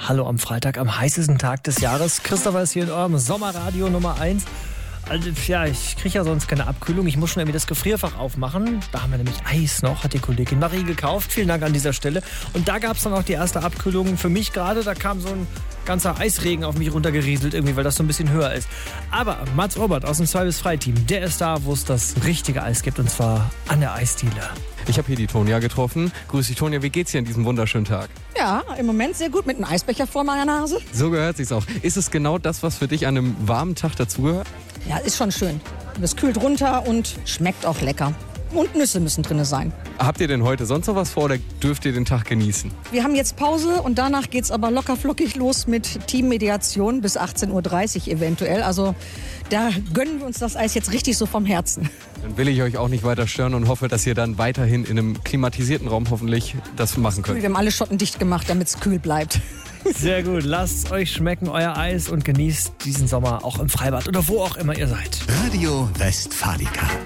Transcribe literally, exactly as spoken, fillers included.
Hallo am Freitag, am heißesten Tag des Jahres. Christopher ist hier in eurem Sommerradio Nummer eins. Also, ja, ich kriege ja sonst keine Abkühlung. Ich muss schon irgendwie das Gefrierfach aufmachen. Da haben wir nämlich Eis noch, hat die Kollegin Marie gekauft. Vielen Dank an dieser Stelle. Und da gab es dann auch die erste Abkühlung für mich gerade. Da kam so ein ganzer Eisregen auf mich runtergerieselt irgendwie, weil das so ein bisschen höher ist. Aber Mats Robert aus dem zwei bis drei Team, der ist da, wo es das richtige Eis gibt. Und zwar an der Eisdiele. Ich habe hier die Tonja getroffen. Grüß dich, Tonja. Wie geht's dir an diesem wunderschönen Tag? Ja, im Moment sehr gut mit einem Eisbecher vor meiner Nase. So gehört sich's auch. Ist es genau das, was für dich an einem warmen Tag dazugehört? Ja, ist schon schön. Das kühlt runter und schmeckt auch lecker. Und Nüsse müssen drin sein. Habt ihr denn heute sonst noch was vor oder dürft ihr den Tag genießen? Wir haben jetzt Pause und danach geht's aber locker flockig los mit Teammediation bis achtzehn Uhr dreißig eventuell. Also da gönnen wir uns das Eis jetzt richtig so vom Herzen. Dann will ich euch auch nicht weiter stören und hoffe, dass ihr dann weiterhin in einem klimatisierten Raum hoffentlich das machen könnt. Wir haben alle Schotten dicht gemacht, damit es kühl bleibt. Sehr gut, lasst euch schmecken, euer Eis, und genießt diesen Sommer auch im Freibad oder wo auch immer ihr seid. Radio Westfalica.